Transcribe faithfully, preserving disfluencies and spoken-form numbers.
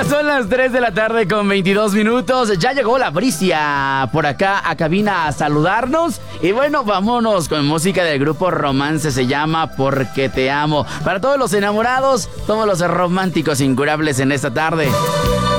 Son las tres de la tarde con veintidós minutos. Ya llegó la Bricia por acá a cabina a saludarnos. Y bueno, vámonos con música del grupo Romance. Se llama Porque Te Amo. Para todos los enamorados, todos los románticos incurables en esta tarde.